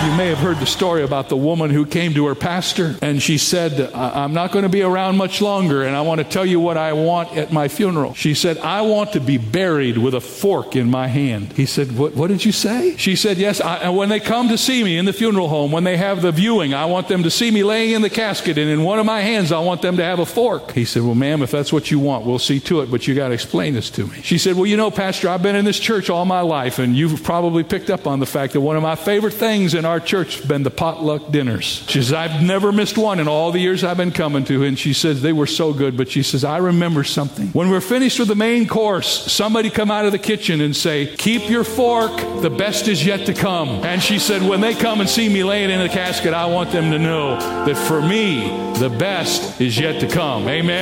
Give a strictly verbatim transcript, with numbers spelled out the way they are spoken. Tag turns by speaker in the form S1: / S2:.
S1: you may have heard the story about the woman who came to her pastor and she said, I'm not going to be around much longer and I want to tell you what I want at my funeral. She said, I want to be buried with a fork in my hand. He said, what, what did you say? She said, yes, I, and when they come to see me in the funeral home, when they have the viewing, I want them to see me laying in the casket, and in one of my hands I want them to have a fork. He said, well, ma'am, if that's what you want, we'll see to it, but you got to explain this to me. She said, well, you know, Pastor, I've been in this church all my life, and you've probably picked up on the fact that one of my favorite things in our church has been the potluck dinners. She says, I've never missed one in all the years I've been coming to, and she says, they were so good, but she says, I remember something. When we're finished with the main course, somebody come out of the kitchen and say, keep your fork, the best is yet to come. And she said, when they come and see me laying in the casket, I want them to know that for me, the best is yet to come. Amen.